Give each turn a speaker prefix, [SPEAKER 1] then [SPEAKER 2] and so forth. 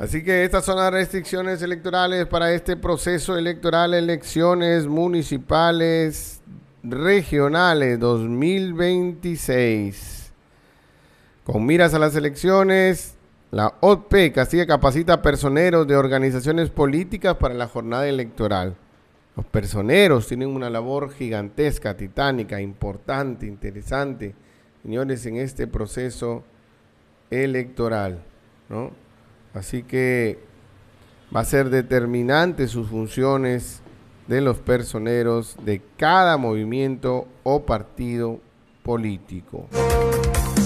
[SPEAKER 1] Así que estas son las restricciones electorales para este proceso electoral, elecciones municipales regionales 2026. Con miras a las elecciones, la OPE Castilla capacita a personeros de organizaciones políticas para la jornada electoral. Los personeros tienen una labor gigantesca, titánica, importante, interesante, señores, en este proceso electoral, ¿no? Así que va a ser determinante sus funciones de los personeros de cada movimiento o partido político.